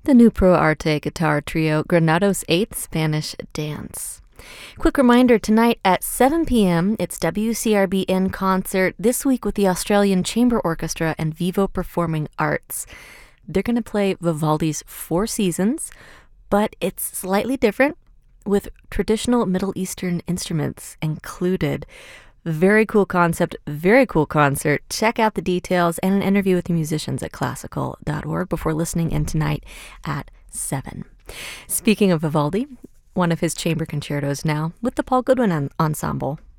The new Pro Arte guitar trio Granados 8th Spanish Dance. Quick reminder, tonight at 7 p.m., it's WCRB in concert, this week with the Australian Chamber Orchestra and Vivo Performing Arts. They're going to play Vivaldi's Four Seasons, but it's slightly different, with traditional Middle Eastern instruments included. Very cool concept, very cool concert. Check out the details and an interview with the musicians at classical.org before listening in tonight at 7. Speaking of Vivaldi, one of his chamber concertos now with the Paul Goodwin Ensemble.